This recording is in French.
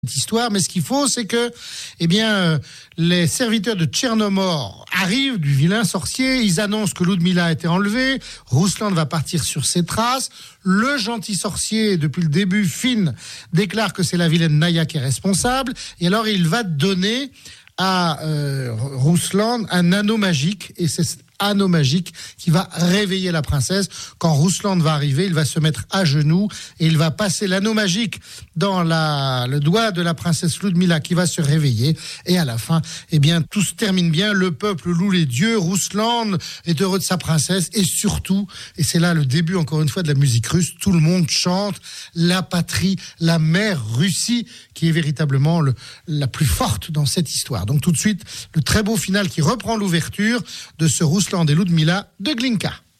histoire, mais ce qu'il faut, c'est que, les serviteurs de Tchernomor arrivent du vilain sorcier, ils annoncent que Ludmila a été enlevée, Ruslan va partir sur ses traces, le gentil sorcier, depuis le début, Finn, déclare que c'est la vilaine Naya qui est responsable, et alors il va donner à Ruslan un anneau magique, et c'est cet anneau magique qui va réveiller la princesse. Quand Ruslan va arriver, il va se mettre à genoux et il va passer l'anneau magique dans le doigt de la princesse Ludmila qui va se réveiller. Et à la fin, tout se termine bien. Le peuple loue les dieux. Ruslan est heureux de sa princesse et surtout, et c'est là le début encore une fois de la musique russe, tout le monde chante la patrie, la mère Russie qui est véritablement la plus forte dans cette histoire. Donc tout de suite, le très beau final qui reprend l'ouverture de ce Ruslan et Ludmila de Glinka.